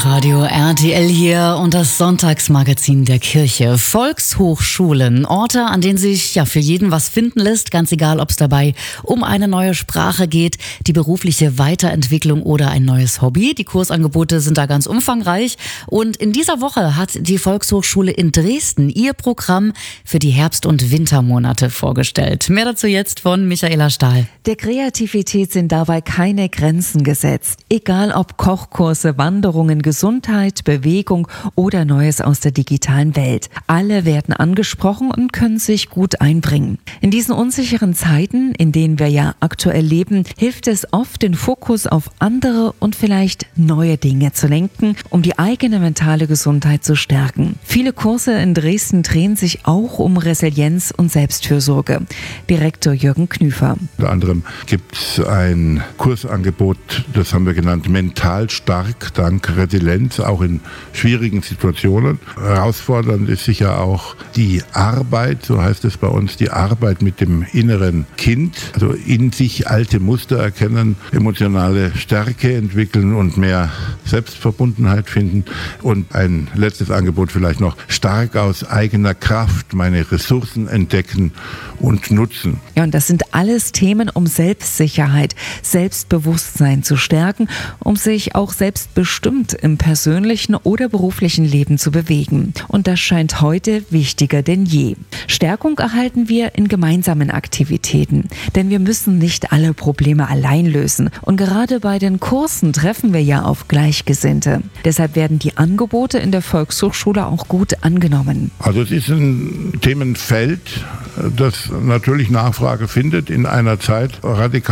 Live-Radio RTL hier und das Sonntagsmagazin der Kirche. Volkshochschulen, Orte, an denen sich für jeden was finden lässt, ganz egal, ob es dabei um eine neue Sprache geht, die berufliche Weiterentwicklung oder ein neues Hobby. Die Kursangebote sind da ganz umfangreich und in dieser Woche hat die Volkshochschule in Dresden ihr Programm für die Herbst- und Wintermonate vorgestellt. Mehr dazu jetzt von Michaela Stahl. Der Kreativität sind dabei keine Grenzen gesetzt. Egal ob Kochkurse, Wanderungen, Gesundheit, Bewegung oder Neues aus der digitalen Welt. Alle werden angesprochen und können sich gut einbringen. In diesen unsicheren Zeiten, in denen wir ja aktuell leben, hilft es oft, den Fokus auf andere und vielleicht neue Dinge zu lenken, um die eigene mentale Gesundheit zu stärken. Viele Kurse in Dresden drehen sich auch um Resilienz und Selbstfürsorge. Direktor Jürgen Knüfer. Unter anderem gibt es ein Kursangebot, das haben wir genannt, mental stark dank Resilienz, auch in schwierigen Situationen. Herausfordernd ist sicher auch die Arbeit, so heißt es bei uns, die Arbeit mit dem inneren Kind, also in sich alte Muster erkennen, emotionale Stärke entwickeln und mehr Selbstverbundenheit finden. Und ein letztes Angebot vielleicht noch, stark aus eigener Kraft meine Ressourcen entdecken und nutzen. Ja, und das sind alles Themen, um Selbstsicherheit, Selbstbewusstsein zu stärken, um sich auch selbstbestimmt im persönlichen oder beruflichen Leben zu bewegen. Und das scheint heute wichtiger denn je. Stärkung erhalten wir in gemeinsamen Aktivitäten, denn wir müssen nicht alle Probleme allein lösen. Und gerade bei den Kursen treffen wir ja auf Gleichgesinnte. Deshalb werden die Angebote in der Volkshochschule auch gut angenommen. Also es ist ein Themenfeld, das natürlich Nachfrage findet in einer Zeit radikal